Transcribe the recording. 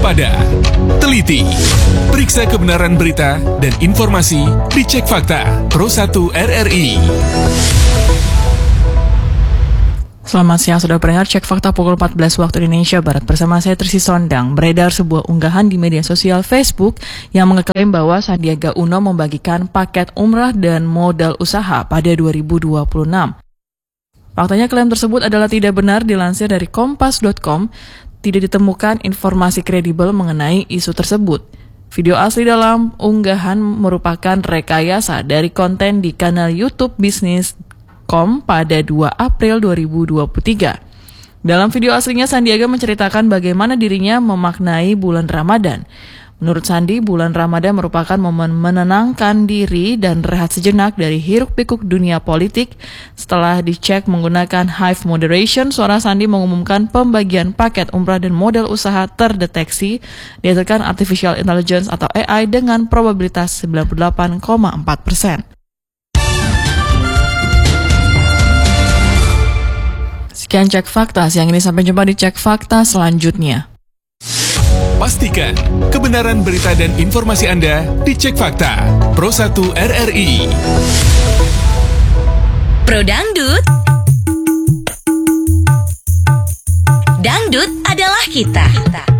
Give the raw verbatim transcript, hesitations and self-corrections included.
waspada, teliti, periksa kebenaran berita dan informasi di Cek Fakta Pro satu R R I. Selamat siang, sudah pendengar Cek Fakta pukul empat belas waktu Indonesia Barat. Bersama saya Trisi Sondang. Beredar sebuah unggahan di media sosial Facebook yang mengklaim bahwa Sandiaga Uno membagikan paket umrah dan modal usaha pada dua ribu dua puluh enam. Faktanya klaim tersebut adalah tidak benar. Dilansir dari kompas dot com, tidak ditemukan informasi kredibel mengenai isu tersebut. Video asli dalam unggahan merupakan rekayasa dari konten di kanal YouTube bisnis titik com pada dua April dua ribu dua puluh tiga. Dalam video aslinya, Sandiaga menceritakan bagaimana dirinya memaknai bulan Ramadan. Menurut Sandi, bulan Ramadan merupakan momen menenangkan diri dan rehat sejenak dari hiruk-pikuk dunia politik. Setelah dicek menggunakan Hive Moderation, suara Sandi mengumumkan pembagian paket umrah dan modal usaha terdeteksi dihasilkan Artificial Intelligence atau A I dengan probabilitas sembilan puluh delapan koma empat persen. Sekian Cek Fakta siang ini, sampai jumpa di Cek Fakta selanjutnya. Pastikan kebenaran berita dan informasi Anda di Cek Fakta Pro satu R R I. Pro Dangdut. Dangdut adalah kita.